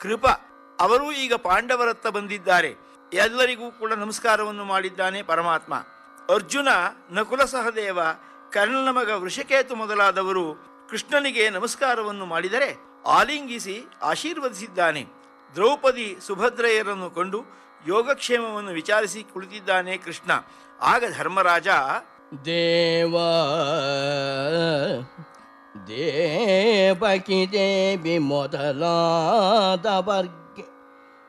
ಕೃಪ ಅವರೂ ಈಗ ಪಾಂಡವರತ್ತ ಬಂದಿದ್ದಾರೆ. ಎಲ್ಲರಿಗೂ ಕೂಡ ನಮಸ್ಕಾರವನ್ನು ಮಾಡಿದ್ದಾನೆ ಪರಮಾತ್ಮ. ಅರ್ಜುನ, ನಕುಲ ಸಹದೇವ, ಕರ್ಣನ ಮಗ ವೃಷಕೇತು ಮೊದಲಾದವರು ಕೃಷ್ಣನಿಗೆ ನಮಸ್ಕಾರವನ್ನು ಮಾಡಿದರೆ ಆಲಿಂಗಿಸಿ ಆಶೀರ್ವದಿಸಿದ್ದಾನೆ. ದ್ರೌಪದಿ ಸುಭದ್ರೆಯರನ್ನು ಕಂಡು ಯೋಗಕ್ಷೇಮವನ್ನು ವಿಚಾರಿಸಿ ಕುಳಿತಿದ್ದಾನೆ ಕೃಷ್ಣ. ಆಗ ಧರ್ಮರಾಜ, ದೇವಕಿ ದೇವಿ ಮೊದಲಾದ ವರ್ಗ